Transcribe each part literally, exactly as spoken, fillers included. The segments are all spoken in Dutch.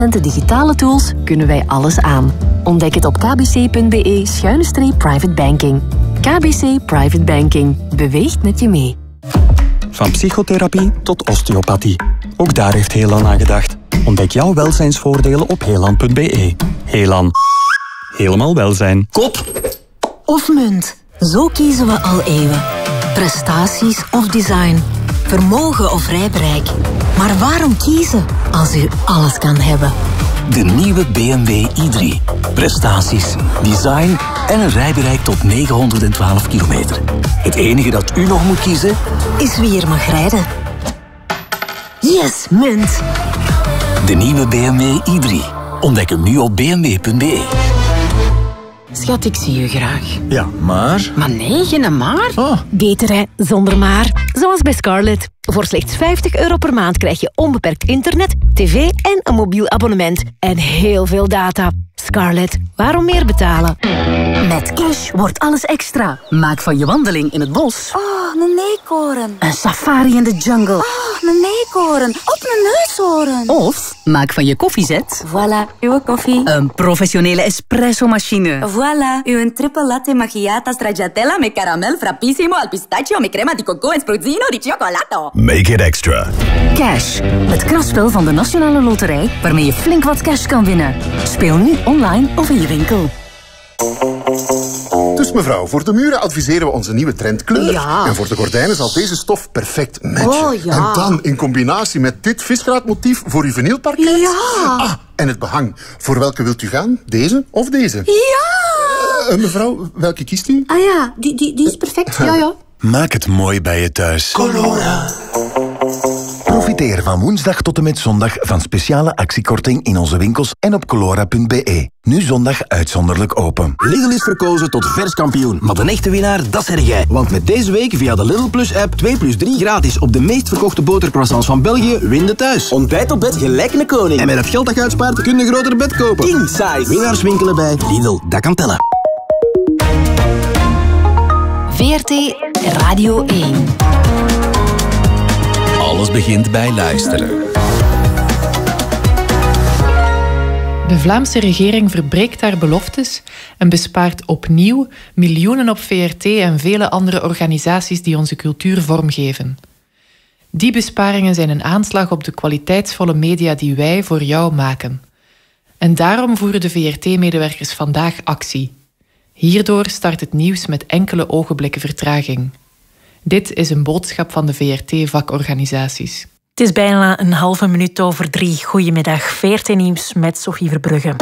Met de digitale tools kunnen wij alles aan. Ontdek het op kbc.be schuine streep private banking. K B C Private Banking. Beweegt met je mee. Van psychotherapie tot osteopathie. Ook daar heeft Helan aan gedacht. Ontdek jouw welzijnsvoordelen op helan punt be. Helan. Helemaal welzijn. Kop Of munt. Zo kiezen we al eeuwen. Prestaties of design. Vermogen of rijbereik. Maar waarom kiezen als u alles kan hebben? De nieuwe B M W i drie. Prestaties, design en een rijbereik tot negenhonderdtwaalf kilometer. Het enige dat u nog moet kiezen Is wie er mag rijden. Yes, munt. de nieuwe B M W i drie. Ontdek hem nu op b m w punt be. Schat, ik zie je graag. Ja, maar... Maar nee, geen maar. Oh. Beter hè, zonder maar. Zoals bij Scarlett. Voor slechts vijftig euro per maand krijg je onbeperkt internet, tv en een mobiel abonnement. En heel veel data. Scarlett, waarom meer betalen? Met Cash wordt alles extra. Maak van je wandeling in het bos Oh, een neekoren. een safari in de jungle. Oh, een neekoren. Op een neushoorn. Of maak van je koffiezet Voilà, uw koffie. een professionele espresso-machine. Voilà, uw triple latte macchiato stracciatella met caramel frappissimo al pistachio met crema di coco en spruzzino di cioccolato. Make it extra. Cash, het kraspel van de Nationale Loterij, waarmee je flink wat cash kan winnen. Speel nu online of in je winkel. Dus mevrouw, voor de muren adviseren we onze nieuwe trendkleur. Ja. En voor de gordijnen zal deze stof perfect matchen. Oh, ja. En dan in combinatie met dit visgraatmotief voor uw vinylparket. Ja. Ah, en het behang. Voor welke wilt u gaan? Deze of deze? Ja! Uh, mevrouw, welke kiest u? Ah ja, die, die, die is perfect. Ja, ja. Maak het mooi bij je thuis. Profiteer van woensdag tot en met zondag van speciale actiekorting in onze winkels en op colora punt be. Nu zondag uitzonderlijk open. Lidl is verkozen tot vers kampioen. Maar de echte winnaar, dat zeg jij. Want met deze week via de Lidl Plus app twee plus drie gratis op de meest verkochte botercroissants van België, win de thuis. Ontbijt op bed gelijk een koning. En met het geld dat je uitspaart kun je een groter bed kopen. King size. Winnaars winkelen bij Lidl, dat kan tellen. V R T Radio één. Alles begint bij luisteren. De Vlaamse regering verbreekt haar beloftes en bespaart opnieuw miljoenen op V R T en vele andere organisaties die onze cultuur vormgeven. Die besparingen zijn een aanslag op de kwaliteitsvolle media die wij voor jou maken. En daarom voeren de V R T-medewerkers vandaag actie. Hierdoor start het nieuws met enkele ogenblikken vertraging. Dit is een boodschap van de V R T-vakorganisaties. Het is bijna een halve minuut over drie. Goedemiddag, V R T-nieuws met Sophie Verbrugge.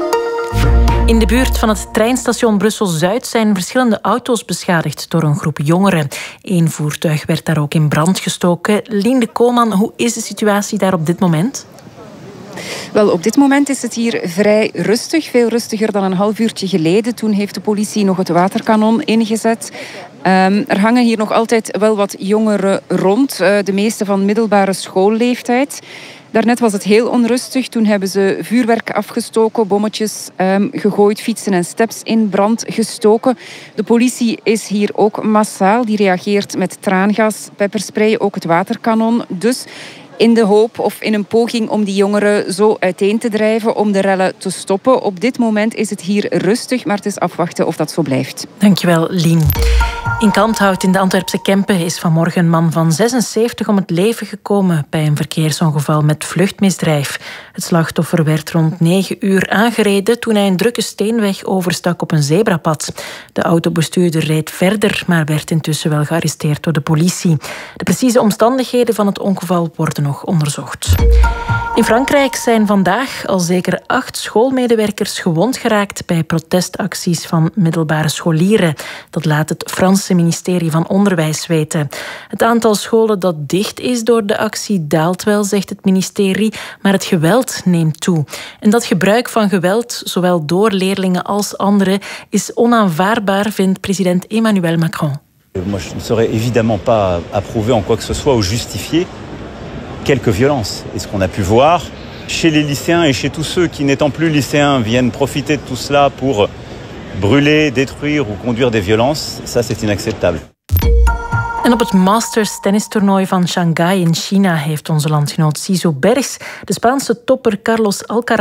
In de buurt van het treinstation Brussel-Zuid zijn verschillende auto's beschadigd door een groep jongeren. Eén voertuig werd daar ook in brand gestoken. Lien Koolman, hoe is de situatie daar op dit moment? Wel, op dit moment is het hier vrij rustig. Veel rustiger dan een half uurtje geleden. Toen heeft de politie nog het waterkanon ingezet. Um, er hangen hier nog altijd wel wat jongeren rond. Uh, de meeste van middelbare schoolleeftijd. Daarnet was het heel onrustig. Toen hebben ze vuurwerk afgestoken, bommetjes um, gegooid, fietsen en steps in brand gestoken. De politie is hier ook massaal. Die reageert met traangas, pepperspray, ook het waterkanon. Dus in de hoop of in een poging om die jongeren zo uiteen te drijven, om de rellen te stoppen. Op dit moment is het hier rustig, maar het is afwachten of dat zo blijft. Dankjewel, Lien. In Kalmthout in de Antwerpse Kempen is vanmorgen een man van zesenzeventig om het leven gekomen bij een verkeersongeval met vluchtmisdrijf. Het slachtoffer werd rond negen uur aangereden toen hij een drukke steenweg overstak op een zebrapad. De autobestuurder reed verder, maar werd intussen wel gearresteerd door de politie. De precieze omstandigheden van het ongeval worden nog onderzocht. In Frankrijk zijn vandaag al zeker acht schoolmedewerkers gewond geraakt bij protestacties van middelbare scholieren. Dat laat het Franse ministerie van Onderwijs weten. Het aantal scholen dat dicht is door de actie daalt wel, zegt het ministerie, maar het geweld neemt toe. En dat gebruik van geweld, zowel door leerlingen als anderen, is onaanvaardbaar, vindt president Emmanuel Macron. Moi, je ne saurais évidemment pas approuver en quoi que ce soit ou justifier quelques violences. Et ce qu'on a pu voir chez les lycéens et chez tous ceux qui, n'étant plus lycéens, viennent profiter de tout cela pour brûler, détruire ou conduire des violences, ça c'est inacceptable. En op het Masters tennistoernooi van Shanghai in China heeft onze landgenoot Siso Bergs de Spaanse topper Carlos Alcaraz